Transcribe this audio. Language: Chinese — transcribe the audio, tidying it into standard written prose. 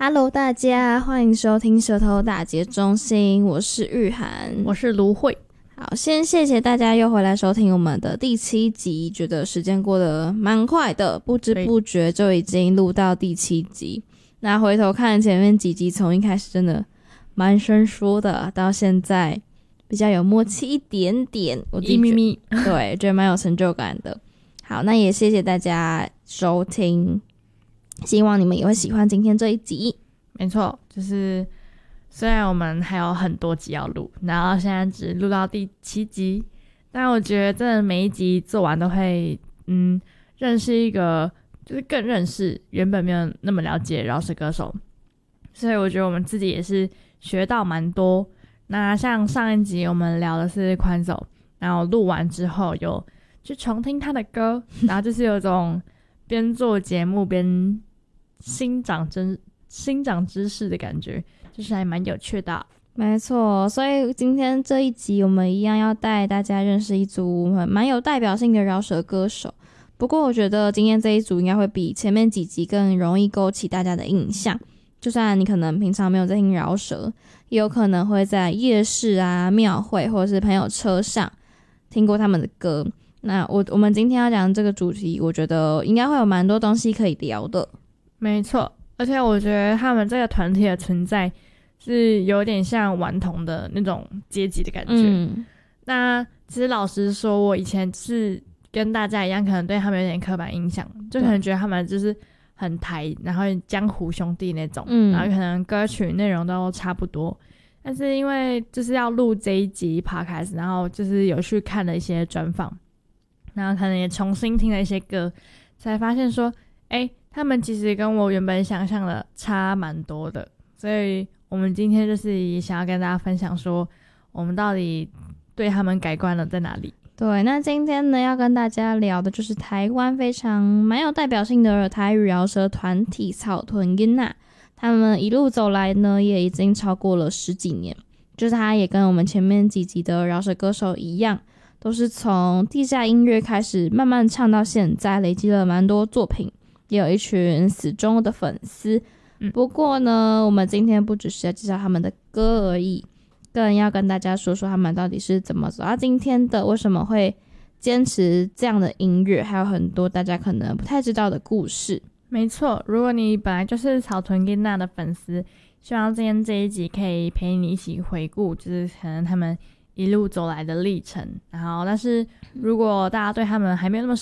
Hello， 大家欢迎收听舌头打结中心，我是玉涵， 我是卢慧。 好，先谢谢大家又回来收听我们的第7集，觉得时间过得蛮快的，不知不觉就已经录到第7集。那回头看前面几集，从一开始真的蛮生疏的，到现在比较有默契一点点，我自己觉得对，觉得蛮有成就感的。好，那也谢谢大家收听，希望你们也会喜欢今天这一集。 没错，就是虽然我们还有很多集要录，然后现在只录到第7集，但我觉得真的每一集做完都会认识一个，就是更认识原本没有那么了解饶舌歌手，所以我觉得我们自己也是学到蛮多。那像上一集我们聊的是宽手，然后录完之后有去重听他的歌，然后就是有种边做节目边新长知识的感觉，就是还蛮有趣的。 没错，所以今天这一集我们一样要带大家认识一组蛮有代表性的饶舌歌手。不过我觉得今天这一组应该会比前面几集更容易勾起大家的印象，就算你可能平常没有在听饶舌，也有可能会在夜市啊、庙会或者是朋友车上听过他们的歌。那我们今天要讲这个主题，我觉得应该会有蛮多东西可以聊的。 没错，而且我觉得他们这个团体的存在是有点像顽童的那种阶级的感觉。那其实老实说，我以前是跟大家一样，可能对他们有点刻板印象，就可能觉得他们就是很台，然后江湖兄弟那种，然后可能歌曲内容都差不多。但是因为就是要录这一集 podcast， 然后就是有去看了一些专访，然后可能也重新听了一些歌，才发现说他们其实跟我原本想象的差蛮多的。所以我们今天就是也想要跟大家分享说，我们到底对他们改观了在哪里。 对，那今天呢要跟大家聊的就是台湾非常蛮有代表性的台语饶舌团体草屯囡仔，他们一路走来呢也已经超过了10几年，就是他也跟我们前面几集的饶舌歌手一样，都是从地下音乐开始慢慢唱到现在，累积了蛮多作品，也有一群死忠的粉丝。不过呢，我们今天不只是要介绍他们的歌而已，更要跟大家说说他们到底是怎么走到今天的，为什么会坚持这样的音乐，还有很多大家可能不太知道的故事。 没错，如果你本来就是草屯囡仔的粉丝，希望今天这一集可以陪你一起回顾，就是可能他们一路走来的历程。然后但是如果大家对他们还没有那么